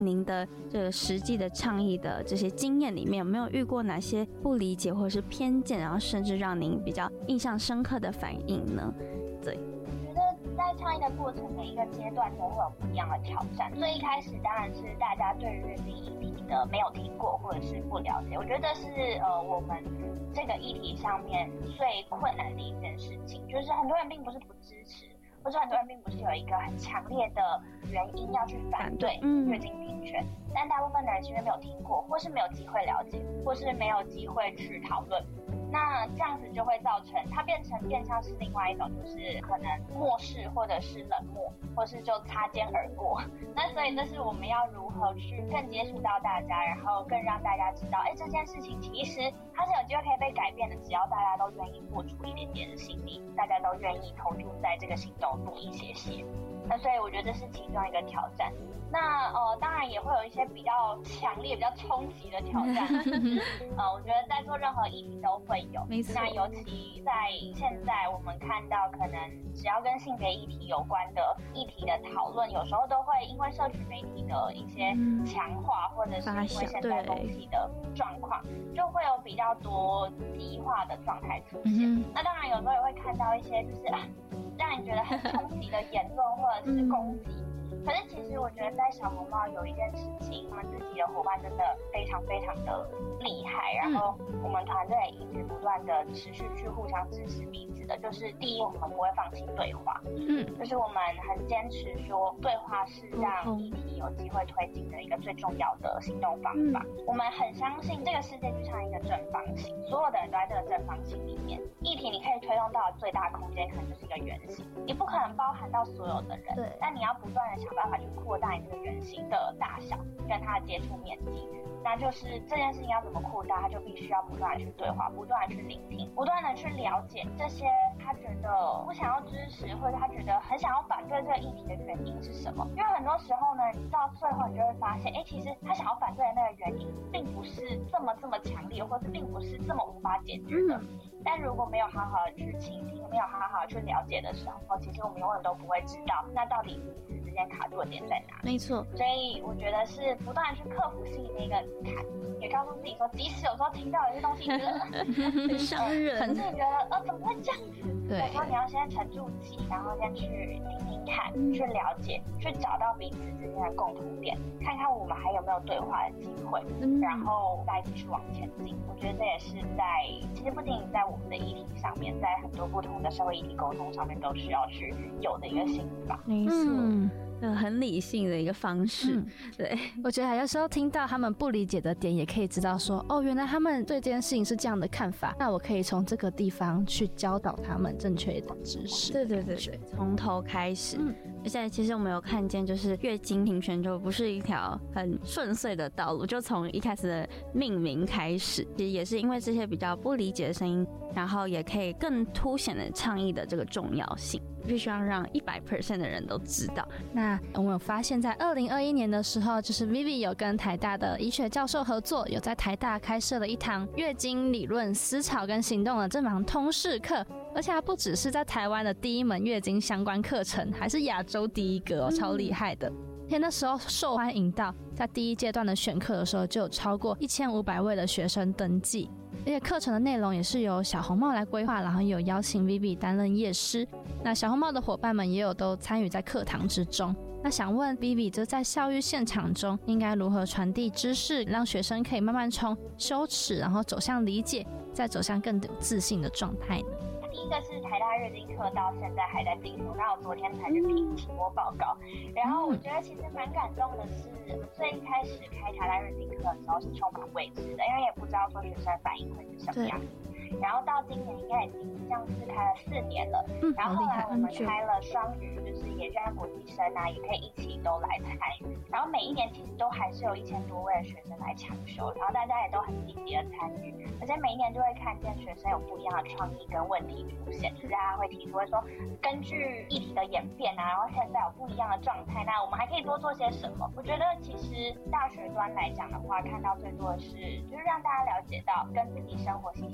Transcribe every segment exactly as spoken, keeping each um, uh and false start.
您的这个实际的倡议的这些经验里面，有没有遇过哪些不理解或者是偏见，然后甚至让您比较印象深刻的反应呢？对， 我觉得在倡议的过程的一个阶段都会有不一样的挑战。最一开始当然是大家对于月经议题的没有听过或者是不了解，我觉得是呃我们这个议题上面最困难的一件事情，就是很多人并不是不支持，或者很多人并不是有一个很强烈的原因要去反对月经平权，嗯、但大部分的人其实没有听过，或是没有机会了解，或是没有机会去讨论。那这样子就会造成它变成变相是另外一种，就是可能漠视或者是冷漠，或是就擦肩而过。那所以这是我们要如何去更接触到大家，然后更让大家知道，哎，这件事情其实它是有机会可以被改变的，只要大家都愿意付出一点点的心力，大家都愿意投注在这个行动多一些些。那所以我觉得这是其中一个挑战。那呃，当然也会有一些比较强烈、比较冲击的挑战。呃，我觉得在做任何议题都会有。 没错。 那尤其在现在，我们看到可能只要跟性别议题有关的议题的讨论，有时候都会因为社群媒体的一些强化，嗯、或者是因为现在风气的状况，就会有比较多激化的状态出现。嗯、那当然有时候也会看到一些就是啊。让你觉得很冲击的言论或者是攻击，嗯、可是其实我觉得在小红帽有一件事情，他们自己的伙伴真的非常非常的厉害，然后我们团队也一直不断的持续去互相支持彼此的，就是第一，我们不会放弃对话，嗯，就是我们很坚持说对话是让议题有机会推进的一个最重要的行动方法。嗯、我们很相信这个世界就像一个正方形，所有的人都在这个正方形里面，议题你可以推动到的最大空间可能就是一个圆形。你不可能包含到所有的人，对，但你要不断的想办法去扩大你这个圆形的大小跟它的接触面积。那就是这件事情要怎么扩大，他就必须要不断的去对话，不断的去聆听，不断的去了解这些他觉得不想要支持，或者他觉得很想要反对这个议题的原因是什么。因为很多时候呢，你到最后你就会发现，哎，其实他想要反对的那个原因并不是这么这么强烈，或是并不是这么无法解决的。嗯、但如果没有好好的去倾听，没有好好的去了解的时候，其实我们永远都不会知道那到底彼此之间卡住的点在哪里。 没错。 所以我觉得是不断的去克服心里那个坎，也告诉自己说，即使有时候听到有些东西觉得很伤人， 可是你觉得呃怎么会这样子？对，有时候你要先沉住气，然后先去听听看，嗯、去了解，去找到彼此之间的共同点，看看我们还有没有对话的机会，嗯、然后再继续往前进。我觉得这也是在其实不仅仅在我们的议题上面，在很多不同的社会议题沟通上面都需要去有的一个心法。 没错。嗯呃，很理性的一个方式。嗯、对， 我觉得有时候听到他们不理解的点，也可以知道说，哦，原来他们对这件事情是这样的看法，那我可以从这个地方去教导他们正确的知识。 对对对对，从头开始。嗯，而且其实我们有看见，就是月经平权就不是一条很顺遂的道路，就从一开始的命名开始，其实也是因为这些比较不理解的声音，然后也可以更凸显的倡议的这个重要性。必须要让一百 percent 的人都知道。 那我们有发现，在二零二一年的时候，就是 Vivi 有跟台大的医学教授合作，有在台大开设了一堂月经理论思潮跟行动的这门通识课，而且它不只是在台湾的第一门月经相关课程，还是亚洲第一个哦，嗯、超厉害的。而且那时候受欢迎到，在第一阶段的选课的时候，就有超过一千五百位的学生登记。而且课程的内容也是由小红帽来规划，然后有邀请 Vivi 担任业师。那小红帽的伙伴们也有都参与在课堂之中。那想问 Vivi， 就在教育现场中应该如何传递知识，让学生可以慢慢从羞耻，然后走向理解，再走向更有自信的状态呢？ 第一个是台大月经课到现在还在进行，那我昨天才去评期末报告，然后我觉得其实蛮感动的是，最一开始开台大月经课的时候是充满未知的，因为也不知道说学生反应会是什么样子。然后到今年应该已经这样是开了四年了，嗯、然后后来我们开了双语，就是也让国际生啊也可以一起都来参与，然后每一年其实都还是有一千多位的学生来抢修，然后大家也都很积极的参与，而且每一年就会看见学生有不一样的创意跟问题出现，就是大家会提出会说，根据议题的演变啊，然后现在有不一样的状态，那我们还可以多做些什么？我觉得其实大学端来讲的话，看到最多的是就是让大家了解到跟自己生活息息相关的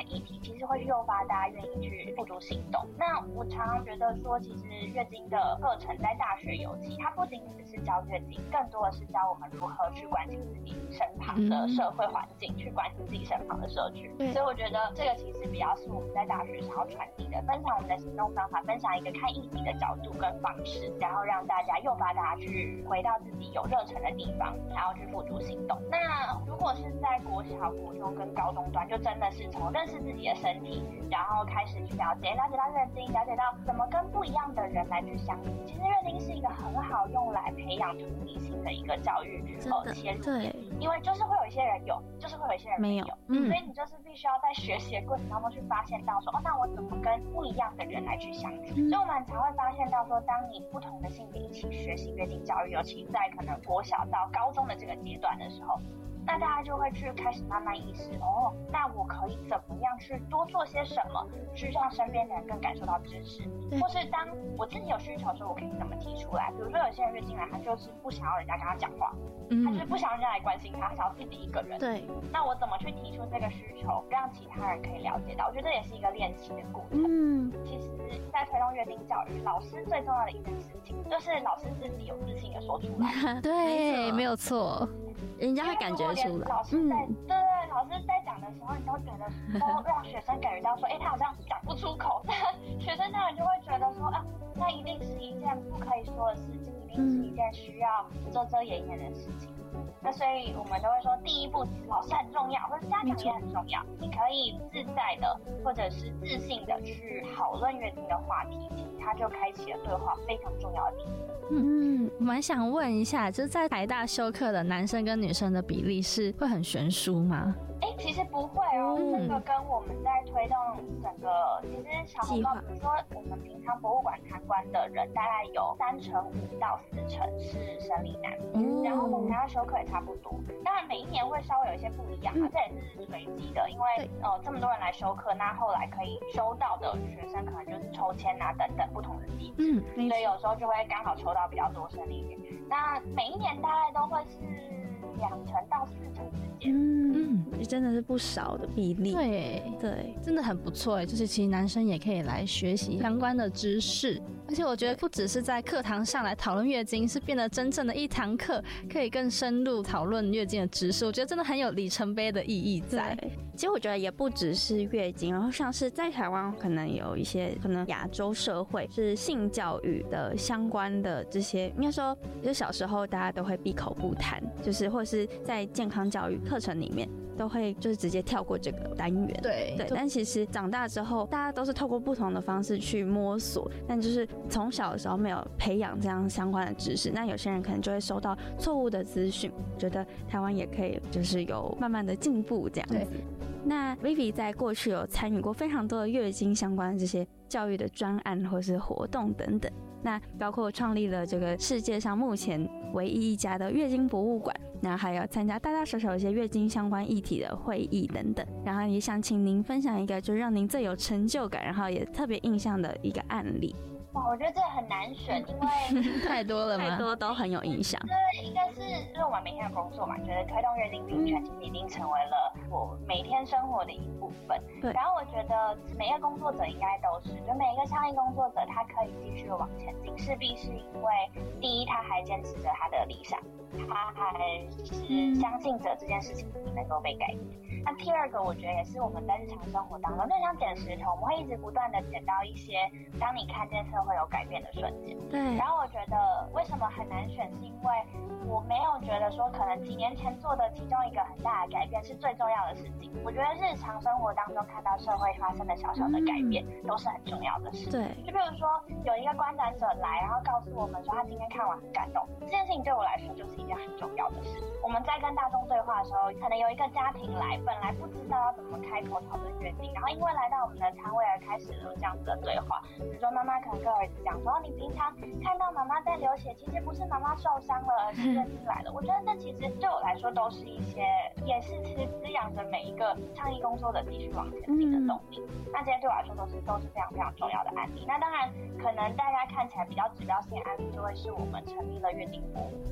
的议题，其实会诱发大家愿意去付诸行动。那我常常觉得说，其实月经的课程在大学尤其，它不仅只是教月经，更多的是教我们如何去关心自己身旁的社会环境，嗯、去关心自己身旁的社区。所以我觉得这个其实比较是我们在大学想要传递的，分享我们的行动方法，分享一个看议题的角度跟方式，然后让大家诱发大家去回到自己有热忱的地方，然后去付诸行动。那如果是在国小、国中跟高中端，就真的是从认识自己的身体，然后开始去了解，了解到月经，了解到怎么跟不一样的人来去相处。其实月经是一个很好用来培养同理心的一个教育呃切入点，因为就是会有一些人有，就是会有一些人没有，没有嗯、所以你就是必须要在学习的过程当中去发现到说，哦，那我怎么跟不一样的人来去相处？嗯、所以我们才会发现到说，当你不同的性别一起学习月经教育，尤其在可能国小到高中的这个阶段的时候。那大家就会去开始慢慢意识，哦，那我可以怎么样去多做些什么，去让身边的人更感受到支持，或是当我自己有需求的时候，我可以怎么提出来？比如说有些人月经来，他就是不想要人家跟他讲话，嗯、他就是不想让人家来关心他，他想要自己一个人。对，那我怎么去提出这个需求，让其他人可以了解到？我觉得这也是一个练习的过程。嗯，其实，在推动月经教育，老师最重要的一件事情，就是老师自己有自信的说出来。 对，没有错。 人家会感觉出来， 老师在、嗯、对对，老师在讲的时候，你都觉得说让学生感觉到说，哎、欸，他好像讲不出口，学生当然就会觉得说，啊，那一定是一件不可以说的事情，一定是一件需要遮遮掩掩的事情。那所以我们都会说，第一步老师很重要，或者家长也很重要。你可以自在的，或者是自信的去讨论月经的话题，其实它就开启了对话非常重要的地方。 嗯，我蛮想问一下，就是在台大修课的男生跟女生的比例是会很悬殊吗？ 哎、欸，其实不会哦，嗯、这个跟我们在推动整个，其实小红包，比如说我们平常博物馆参观的人，大概有三成五到四成是生理男，嗯、然后我们台大修课也差不多。当然每一年会稍微有一些不一样啊，嗯、这也是随机的，因为呃这么多人来修课，那后来可以收到的学生可能就是抽签啊等等不同的机制，嗯、所以有时候就会刚好抽到比较多生理女。那每一年大概都会是两成到四成之间。 嗯嗯，真的是不少的比例。 对对，真的很不错哎，就是其实男生也可以来学习相关的知识，而且我觉得不只是在课堂上来讨论月经，是变得真正的一堂课，可以更深入讨论月经的知识，我觉得真的很有里程碑的意义在。 其实我觉得也不只是月经，然后像是在台湾可能有一些可能亚洲社会是性教育的相关的这些，应该说就小时候大家都会闭口不谈，就是或是在健康教育课程里面都会就是直接跳过这个单元。 对对，但其实长大之后，大家都是透过不同的方式去摸索，但就是从小的时候没有培养这样相关的知识，那有些人可能就会收到错误的资讯。觉得台湾也可以就是有慢慢的进步这样子。那 Vivi 在过去有参与过非常多的月经相关的这些教育的专案或是活动等等，那包括创立了这个世界上目前唯一一家的月经博物馆，然后还有参加大大小小一些月经相关议题的会议等等，然后也想请您分享一个就让您最有成就感，然后也特别印象的一个案例。 哇，我觉得这很难选，因为太多了吗？ 太多都很有影响。 对，应该是就是我们每天的工作嘛，觉得推动月经平权其实已经成为了我每天生活的一部分。对。然后我觉得每一个工作者应该都是，就每一个倡议工作者，他可以继续往前进，势必是因为第一，他还坚持着他的理想，他还是相信着这件事情能够被改变。那第二个，我觉得也是我们在日常生活当中，就像捡石头，我们会一直不断的捡到一些当你看见社会有改变的瞬间。对。然后我觉得为什么很难选，是因为我没有觉得说可能几年前做的其中一个很大的改变是最重要的事情。我觉得日常生活当中看到社会发生的小小的改变，嗯、都是很重要的事。对。就比如说有一个观展者来，然后告诉我们说他今天看完很感动，这件事情对我来说就是一件很重要的事。我们在跟大众对话的时候，可能有一个家庭来，本来不知道要怎么开口讨论月经，然后因为来到我们的摊位而开始了这样子的对话。比如说妈妈可能跟儿子讲说，你平常看到妈妈在流血，其实不是妈妈受伤了，而是月经来了。我觉得这其实对我来说都是一些，也是其实滋养着每一个倡议工作的继续往前进的动力。嗯、那这些对我来说都是都是非常非常重要的案例。那当然，可能大家看起来比较指标性的案例，就会是我们成立了月经博物馆。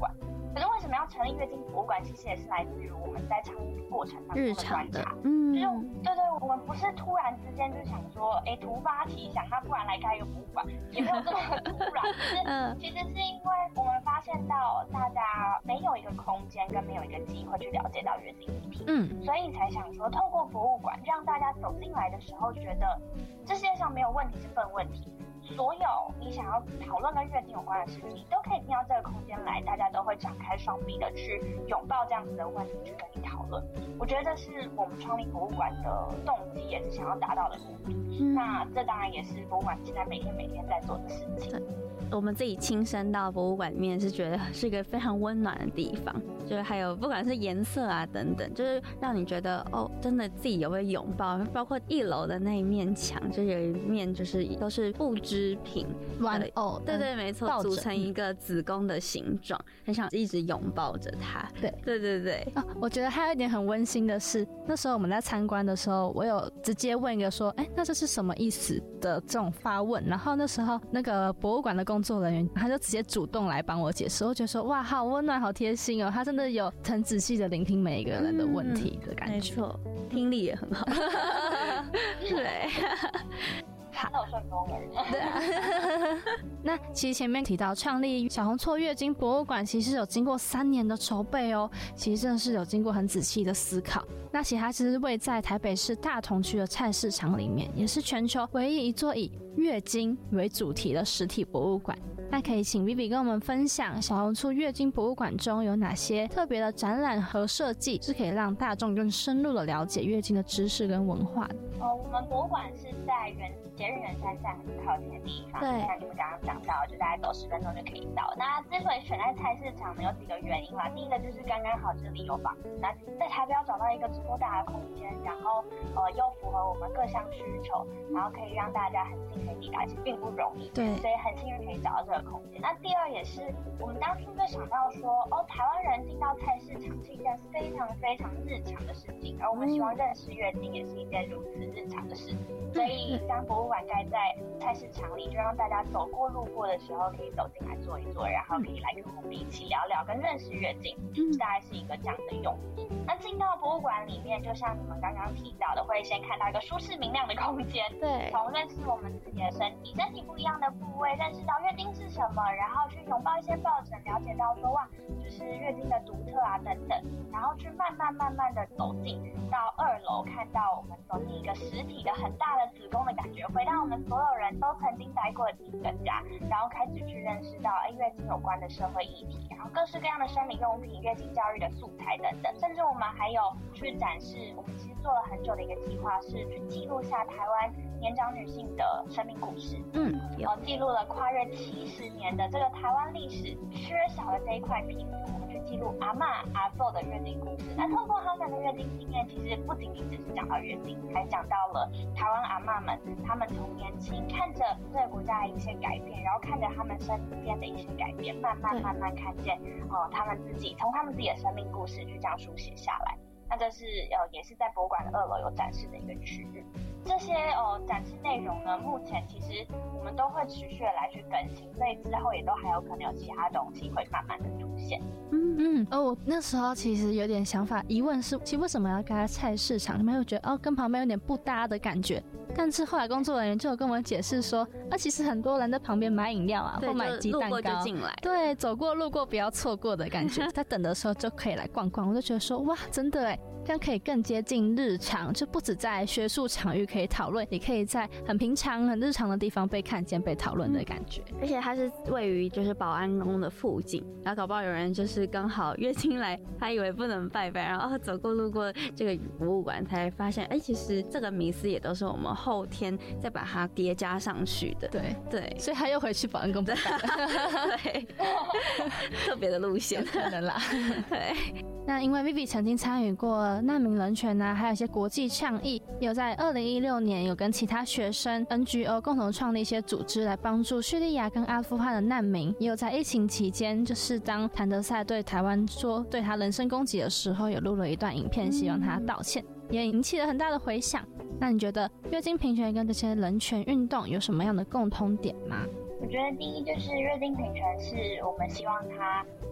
可是为什么要成立月经博物馆？其实也是来自于我们在倡议过程当中的观察。嗯，就是对对，我们不是突然之间就想说，哎，突发奇想，那不然来开一个博物馆，也没有这么突然。就是其实是因为我们发现到大家没有一个空间跟没有一个机会去了解到月经议题，嗯，所以才想说透过博物馆让大家走进来的时候，觉得这世界上没有问题是笨问题。所有你想要讨论跟月经有关的事情，都可以进到这个空间来，大家都会展开双臂的去拥抱这样子的问题，去跟你讨论。我觉得这是我们创立博物馆的动机，也是想要达到的目的。嗯、那这当然也是博物馆现在每天每天在做的事情。 我们自己亲身到博物馆里面是觉得是一个非常温暖的地方，就是还有不管是颜色啊等等，就是让你觉得哦，真的自己有被拥抱。包括一楼的那一面墙，就有一面就是都是布织品玩偶， 对对，没错，组成一个子宫的形状，很想一直拥抱着它。 对对对对。 哦，我觉得还有一点很温馨的是，那时候我们在参观的时候，我有直接问一个说，哎，那这是什么意思的这种发问，然后那时候那个博物馆的工作人员他就直接主动来帮我解释，我觉得说哇，好温暖，好贴心哦，他真的有很仔细的聆听每一个人的问题的感觉，嗯、 没错，听力也很好。对。 好，顺风耳。 那其实前面提到创立小红错月经博物馆，其实有经过三年的筹备哦，其实真的是有经过很仔细的思考。那其实它是位在台北市大同区的菜市场里面，也是全球唯一一座以月经为主题的实体博物馆。那可以请 Vivi 跟我们分享小红书月经博物馆中有哪些特别的展览和设计，是可以让大众更深入的了解月经的知识跟文化的。 呃，我们博物馆是在圆捷运圆山站很靠近的地方，像你们刚刚讲到，就大概走十分钟就可以到。那之所以选在菜市场呢，有几个原因啦。第一个就是刚刚好这里有房，那在台北要找到一个多大的空间，然后呃又符合我们各项需求，然后可以让大家很近可以抵达，其实并不容易。 对， 所以很幸运可以找到这个空间。那第二也是我们当初就想到说，哦，台湾人进到菜市场是一件非常非常日常的事情，而我们希望认识月经也是一件如此日常的事情，所以当博物馆盖在菜市场里，就让大家走过路过的时候可以走进来坐一坐，然后可以来跟我们一起聊聊跟认识月经，大概是一个这样的用意。那进到博物馆里面，就像你们刚刚提到的，会先看到一个舒适明亮的空间， 对， 从认识我们自己的身体，身体不一样的部位，认识到月经是什么，然后去拥抱一些抱枕，了解到说哇，就是月经的独特啊等等，然后去慢慢慢慢的走进到二楼，看到我们走进一个实体的很大的子宫的感觉，回到我们所有人都曾经待过的第一个家，然后开始去认识到哎月经有关的社会议题，然后各式各样的生理用品、月经教育的素材等等，甚至我们还有去展示，我们其实做了很久的一个计划，是去记录下台湾年长女性的生命故事，嗯，有记录了跨越七十年的这个台湾历史缺少的这一块拼图，我们去记录阿嬷阿祖的月经故事。那透过他们的月经经验，其实不仅仅只是讲到月经，还讲到了台湾阿嬷们，他们从年轻看着这个国家的一些改变，然后看着他们身边的一些改变，慢慢慢慢看见哦、呃，他们自己从他们自己的生命故事去这样书写下来。那这是呃也是在博物馆的二楼有展示的一个区域。这些呃展示内容呢，目前其实我们都会持续的来去更新，所以之后也都还有可能有其他东西会慢慢的出现。 嗯嗯，哦，我那时候其实有点想法疑问是，其实为什么要盖在菜市场？你们会觉得哦跟旁边有点不搭的感觉。但是后来工作人员就有跟我解释说，啊，其实很多人在旁边买饮料啊，或买鸡蛋糕， 路过就进来， 对，走过路过不要错过的感觉，在等的时候就可以来逛逛。我就觉得说，哇，真的哎，这样可以更接近日常，就不止在学术场域可以讨论，也可以在很平常、很日常的地方被看见、被讨论的感觉。 而且它是位于就是保安宫的附近，然后搞不好有人就是刚好月经来，他以为不能拜拜，然后走过路过这个博物馆，才发现，哎，其实这个迷思也都是我们后天再把它叠加上去的。 对对， 所以他又回去保安宫拜拜。 对，特别的路线可能啦。 对。 那因为 Vivi 曾经参与过难民人权啊，还有一些国际倡议，有在二零一六年有跟其他学生 N G O 共同创立一些组织来帮助叙利亚跟阿富汗的难民，也有在疫情期间，就是当谭德赛对台湾说对他人身攻击的时候，有录了一段影片，希望他道歉，也引起了很大的回响。那你觉得月经平权跟这些人权运动有什么样的共通点吗？ 我觉得第一就是月经平权是我们希望它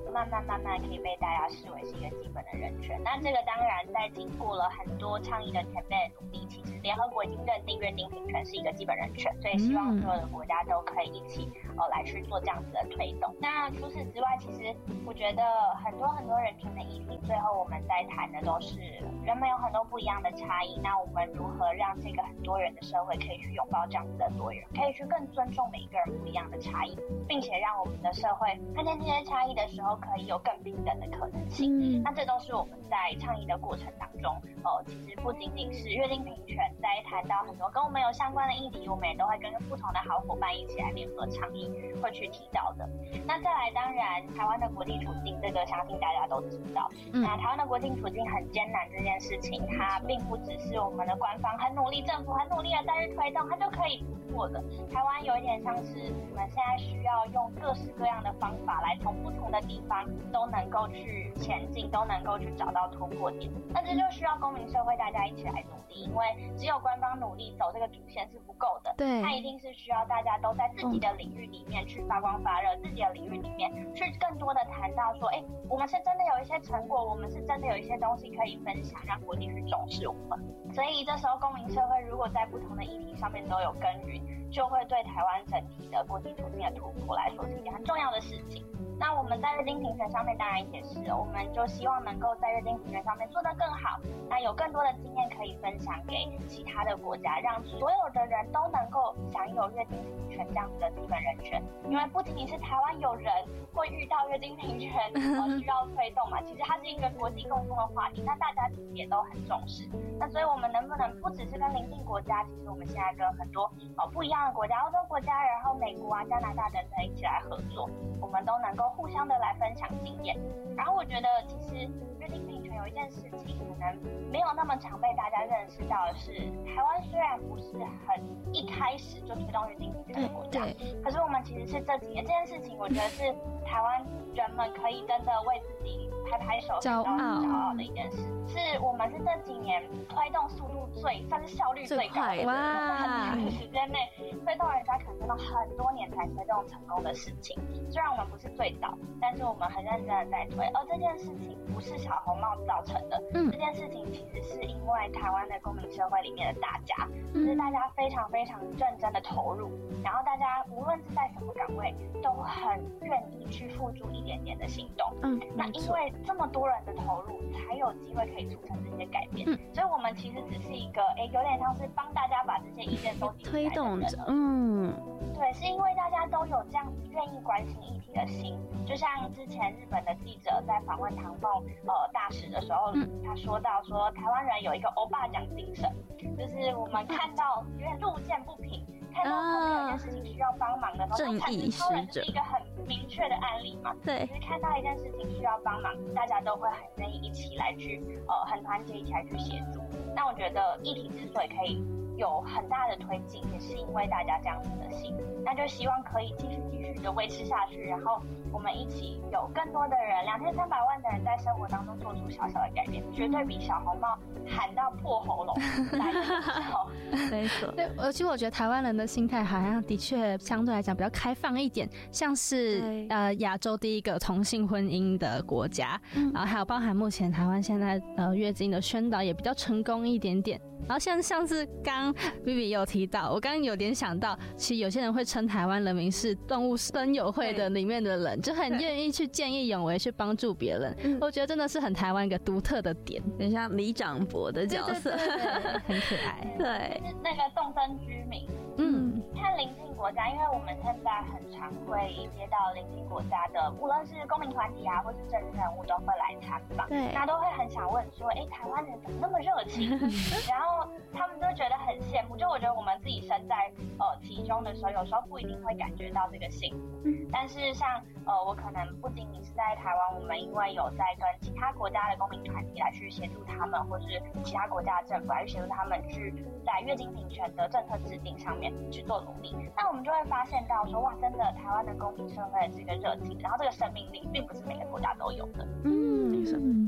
慢慢慢慢可以被大家视为是一个基本的人权。那这个当然在经过了很多倡议的前辈的努力，其实联合国已经认定月经平权是一个基本人权，所以希望所有的国家都可以一起呃来去做这样子的推动。那除此之外，其实我觉得很多很多人权的议题，最后我们在谈的都是人们有很多不一样的差异，那我们如何让这个很多人的社会可以去拥抱这样子的多元，可以去更尊重每一个人不一样的差异，并且让我们的社会看见这些差异的时候可以有更平等的可能性。嗯、那这都是我们在倡议的过程当中，呃，其实不仅仅是月经平权，在谈到很多跟我们有相关的议题，我们也都会跟不同的好伙伴一起来联合倡议，会去提到的。那再来，当然台湾的国际处境，这个相信大家都知道。嗯、那台湾的国际处境很艰难这件事情，它并不只是我们的官方很努力，政府很努力的在去推动，它就可以突破的。台湾有一点像是我们现在需要用各式各样的方法来从不同的地方都能够去前进，都能够去找到突破点。那这就需要公民社会大家一起来努力，因为只有官方努力走这个主线是不够的。对，它一定是需要大家都在自己的领域里面去发光发热，自己的领域里面去更多的谈到说，哎，我们是真的有一些成果，我们是真的有一些东西可以分享，让国际去重视我们。所以这时候公民社会如果在不同的议题上面都有耕耘，就会对台湾整体的国际处境的突破来说是一件很重要的事情。那我们在月经平权上面当然也是，我们就希望能够在月经平权上面做得更好，那有更多的经验可以分享给其他的国家，让所有的人都能够享有月经平权这样子的基本人权。因为不仅仅是台湾有人会遇到月经平权呃需要推动嘛，其实它是一个国际共同的话题，那大家其实也都很重视。那所以我们能不能不只是跟邻近国家，其实我们现在跟很多呃不一样的国家，欧洲国家，然后美国啊、加拿大等等一起来合作，我们都能够互相的来分享经验。然后我觉得其实月经平权有一件事情可能没有那么常被大家认识到的是，台湾虽然不是很一开始就推动月经平权的国家，可是我们其实是这几年这件事情，我觉得是台湾人们可以真的为自己拍拍手感到很骄傲的一件事，是我们是这几年推动速度最算是效率最高的，哇，很短的时间内推动人家可能用了很多年才推动成功的事情。虽然我们不是最早，但是我们很认真的在推，而这件事情不是小红帽造成的，嗯、这件事情其实是因为台湾的公民社会里面的大家，就是大家非常非常认真的投入，然后大家无论是在什么岗位，都很愿意去付出一点点的行动。嗯，那因为这么多人的投入，才有机会可以促成这些改变。嗯，所以我们其实只是一个，哎，有点像是帮大家把这些意见收集起来的人。推动着，嗯，对，是因为大家都有这样子愿意关心议题的心。就像之前日本的记者在访问唐凤呃大使的时候，嗯、他说到说台湾人有一个欧巴奖精神，就是我们看到因为路见不平。看到后面有件事情需要帮忙的时候，正义使者是一个很明确的案例嘛。对，就是看到一件事情需要帮忙，大家都会很愿意一起来去，呃，很团结一起来去协助。那我觉得议题之所以可以有很大的推进，也是因为大家这样子的心。那就希望可以继续继续的维持下去，然后我们一起有更多的人，两千三百万的人在生活当中做出小小的改变，绝对比小红帽喊到破喉咙来的时候。 没错，对，而且我觉得台湾人的心态好像的确相对来讲比较开放一点，像是呃亚洲第一个同性婚姻的国家，嗯、然后还有包含目前台湾现在呃月经的宣导也比较成功一点点。然后像像是刚 Vivi 有提到，我刚刚有点想到，其实有些人会称台湾人民是动物森友会的里面的人，就很愿意去见义勇为去帮助别人。我觉得真的是很台湾一个独特的点，很像李长博的角色，对对对对很可爱。对， 是那个动森居民。嗯，看邻近国家，因为我们现在很常会接到邻近国家的，无论是公民团体啊，或是政治人物都会来参访，对，那都会很想问说，哎，台湾人怎么那么热情？然后他们就觉得很羡慕。就我觉得我们自己身在呃其中的时候，有时候不一定会感觉到这个幸福。嗯，但是像呃我可能不仅仅是在台湾，我们因为有在跟其他国家的公民团体来去协助他们，或是其他国家的政府来去协助他们去在月经平权的政策制定上面去做努力，那我们就会发现到说，哇，真的台湾的公民社会的这个热情，然后这个生命力，并不是每个国家都有的。嗯，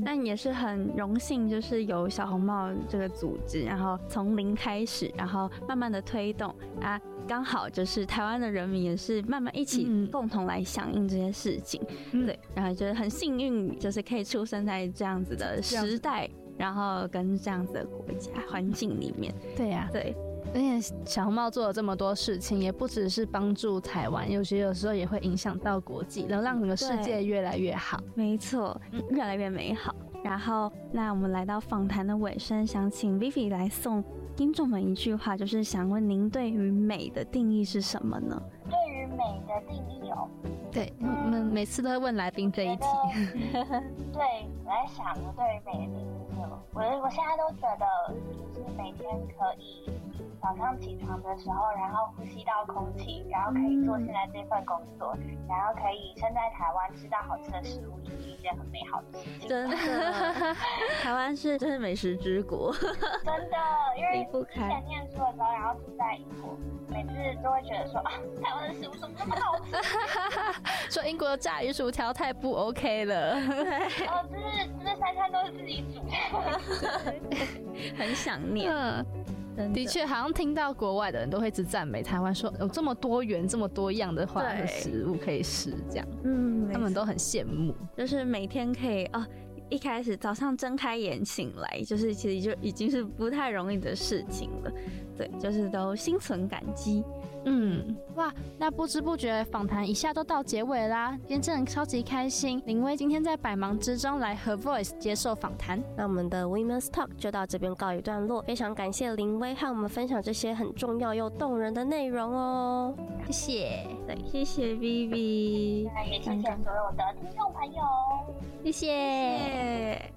但也是很荣幸，就是有小红帽这个组织，然后从零开始，然后慢慢的推动啊，刚好就是台湾的人民也是慢慢一起共同来响应这些事情，嗯、对，然后觉得很幸运，就是可以出生在这样子的时代，然后跟这样子的国家环境里面。 对呀、啊， 对。 而且小红帽做了这么多事情，也不只是帮助台湾，有些有时候也会影响到国际，能让整个世界越来越好。 没错，越来越美好。然后，那我们来到访谈的尾声，想请 Vivi 来送听众们一句话，就是想问您对于美的定义是什么呢？ 对于美的定义哦， 对，我们每次都会问来宾这一题。 对，我在想我对于美的定义是什么，我我现在都觉得，就是每天可以早上起床的时候，然后呼吸到空气，然后可以做现在这份工作，嗯、然后可以生在台湾吃到好吃的食物，也是一件很美好的事情。 真的，台湾是真是美食之国。 真的，因为之前念书的时候，然后住在英国，每次都会觉得说啊，台湾的食物怎么那么好吃？ 说英国的炸鱼薯条太不 OK 了。 对，哦，就是就是三餐都是自己煮的， 很想念。嗯的确，好像听到国外的人都会一直赞美台湾，说有这么多元、这么多样的化的食物可以吃，这样，嗯，他们都很羡慕， 就是每天可以哦，一开始早上睁开眼醒来，就是其实就已经是不太容易的事情了，对，就是都心存感激。 嗯，哇，那不知不觉访谈一下都到结尾啦，今天真的超级开心，林威今天在百忙之中来Her Voice接受访谈， 那我们的 Women's Talk 就到这边告一段落，非常感谢林威和我们分享这些很重要又动人的内容哦， 谢谢， 对，谢谢 Vivi， 那也谢谢所有的听众朋友， 谢谢。谢谢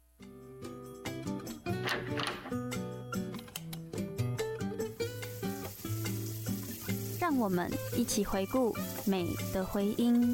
让我们一起回顾美的回音。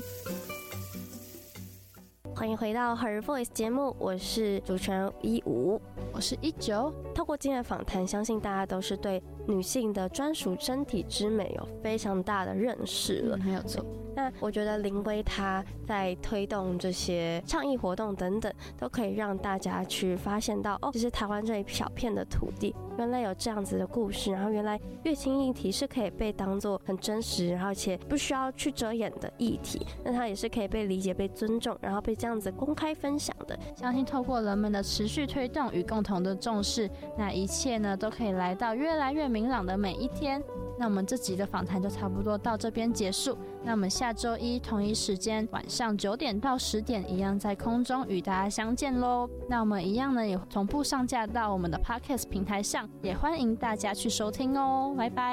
欢迎回到 Her Voice 节目，我是主持人一五， 我是一九。 透过今天的访谈，相信大家都是对女性的专属身体之美有非常大的认识了， 嗯、没有错。 那我觉得林威她在推动这些倡议活动等等，都可以让大家去发现到，哦，其实台湾这一小片的土地，原来有这样子的故事，然后原来月经议题是可以被当作很真实，然后且不需要去遮掩的议题，那它也是可以被理解、被尊重，然后被这样子公开分享的。 相信透过人们的持续推动与共同的重视，那一切呢都可以来到越来越明朗的每一天。那我们这集的访谈就差不多到这边结束。那我们下周一同一时间晚上九点到十点一样在空中与大家相见喽。那我们一样呢也同步上架到我们的 Podcast 平台上，也欢迎大家去收听哦。拜拜。